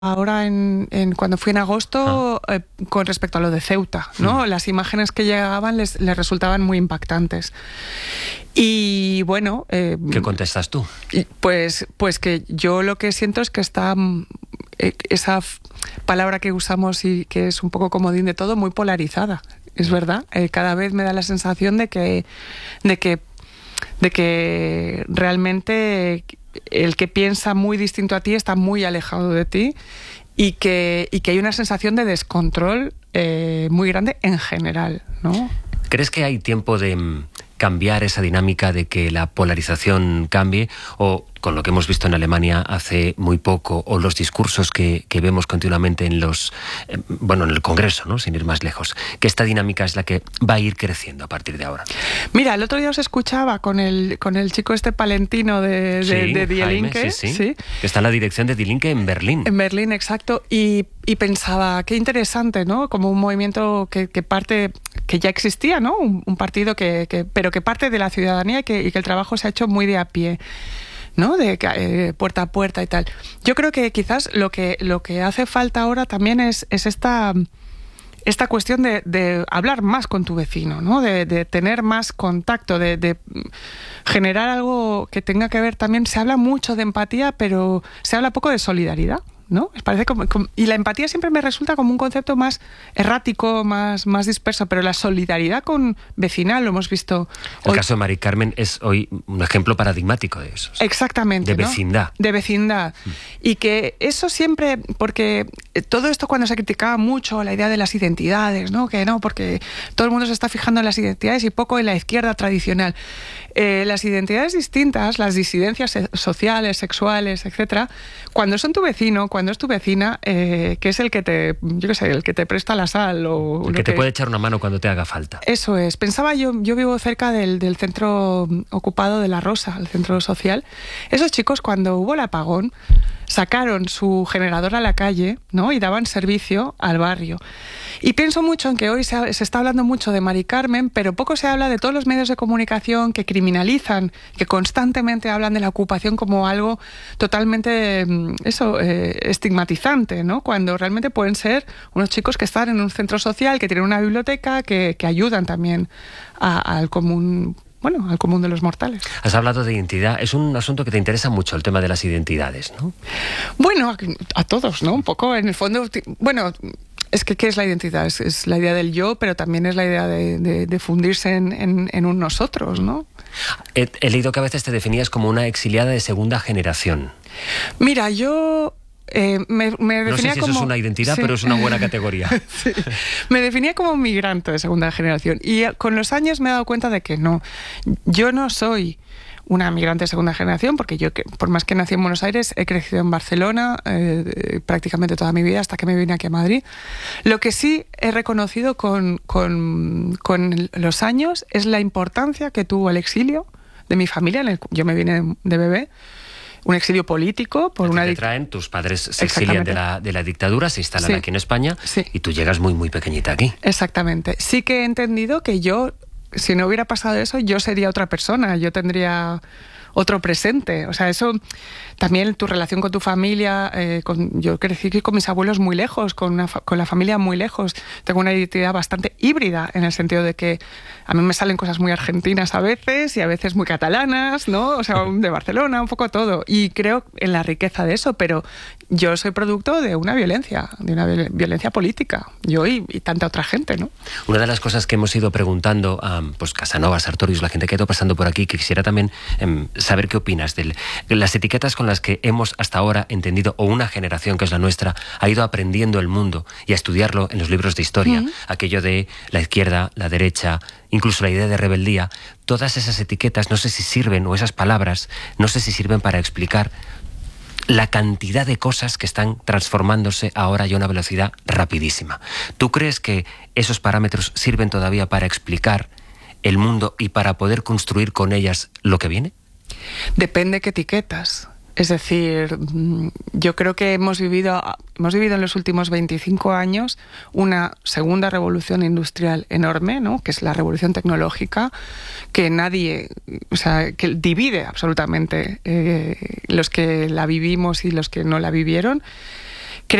ahora cuando fui en agosto con respecto a lo de Ceuta, ¿no? Las imágenes que llegaban les resultaban muy impactantes. Y bueno... ¿Qué contestas tú? Pues que yo lo que siento es que está esa palabra que usamos y que es un poco comodín de todo, muy polarizada. Es verdad. Cada vez me da la sensación de que realmente el que piensa muy distinto a ti está muy alejado de ti y que hay una sensación de descontrol muy grande en general, ¿no? ¿Crees que hay tiempo de cambiar esa dinámica, de que la polarización cambie? O con lo que hemos visto en Alemania hace muy poco, o los discursos que vemos continuamente en en el Congreso, ¿no? Sin ir más lejos, que esta dinámica es la que va a ir creciendo a partir de ahora. Mira, el otro día os escuchaba con el chico palentino de Die Linke, sí, que está en la dirección de Die Linke en Berlín. En Berlín, exacto, y pensaba, qué interesante, ¿no? Como un movimiento que parte, que ya existía, ¿no? Un partido pero que parte de la ciudadanía y que el trabajo se ha hecho muy de a pie, ¿no? De puerta a puerta y tal. Yo creo que quizás lo que hace falta ahora también es esta cuestión de hablar más con tu vecino, ¿no? De tener más contacto, de generar algo que tenga que ver también. Se habla mucho de empatía, pero se habla poco de solidaridad, ¿no? Parece y la empatía siempre me resulta como un concepto más errático, más disperso, pero la solidaridad con vecinal lo hemos visto hoy. El caso de Mari Carmen es hoy un ejemplo paradigmático de eso. Exactamente. De vecindad. De vecindad. Y que eso siempre, porque todo esto cuando se criticaba mucho la idea de las identidades, ¿no? Que no, porque todo el mundo se está fijando en las identidades y poco en la izquierda tradicional. Las identidades distintas, las disidencias sociales, sexuales, etcétera, cuando son tu vecino, cuando es tu vecina, que es el que te presta la sal o el que te puede echar una mano cuando te haga falta. Eso es. Pensaba yo vivo cerca del centro ocupado de La Rosa, el centro social. Esos chicos, cuando hubo el apagón, sacaron su generador a la calle, ¿no? Y daban servicio al barrio. Y pienso mucho en que hoy se está hablando mucho de Mari Carmen, pero poco se habla de todos los medios de comunicación que criminalizan, que constantemente hablan de la ocupación como algo totalmente estigmatizante, ¿no? Cuando realmente pueden ser unos chicos que están en un centro social, que tienen una biblioteca, que ayudan también al común. Bueno, al común de los mortales. Has hablado de identidad. Es un asunto que te interesa mucho, el tema de las identidades, ¿no? Bueno, a todos, ¿no? Un poco, en el fondo. Bueno, es que ¿qué es la identidad? Es la idea del yo, pero también es la idea de fundirse en un nosotros, ¿no? He leído que a veces te definías como una exiliada de segunda generación. Mira, yo... me definía no sé si eso es una identidad, sí, pero es una buena categoría. Sí. Me definía como un migrante de segunda generación y con los años me he dado cuenta de que no. Yo no soy una migrante de segunda generación porque yo, por más que nací en Buenos Aires, he crecido en Barcelona prácticamente toda mi vida hasta que me vine aquí a Madrid. Lo que sí he reconocido con los años es la importancia que tuvo el exilio de mi familia. Yo me vine de bebé. Un exilio político por una... Te traen, tus padres se exilian de la dictadura, se instalan aquí en España, y tú llegas muy, muy pequeñita aquí. Exactamente. Sí que he entendido que yo, si no hubiera pasado eso, yo sería otra persona, yo tendría otro presente. O sea, eso también, tu relación con tu familia, yo crecí con mis abuelos muy lejos, con la familia muy lejos. Tengo una identidad bastante híbrida, en el sentido de que a mí me salen cosas muy argentinas a veces y a veces muy catalanas, ¿no? O sea, de Barcelona, un poco todo. Y creo en la riqueza de eso, pero yo soy producto de una violencia política. Yo y tanta otra gente, ¿no? Una de las cosas que hemos ido preguntando a Casanova, Sartorius, la gente que ha ido pasando por aquí, que quisiera también saber qué opinas de las etiquetas con las que hemos hasta ahora entendido, o una generación que es la nuestra, ha ido aprendiendo el mundo y a estudiarlo en los libros de historia, aquello de la izquierda, la derecha, incluso la idea de rebeldía. Todas esas etiquetas no sé si sirven, o esas palabras, no sé si sirven para explicar la cantidad de cosas que están transformándose ahora ya a una velocidad rapidísima. ¿Tú crees que esos parámetros sirven todavía para explicar el mundo y para poder construir con ellas lo que viene? Depende qué etiquetas. Es decir, yo creo que hemos vivido en los últimos 25 años una segunda revolución industrial enorme, ¿no? Que es la revolución tecnológica, que que divide absolutamente los que la vivimos y los que no la vivieron.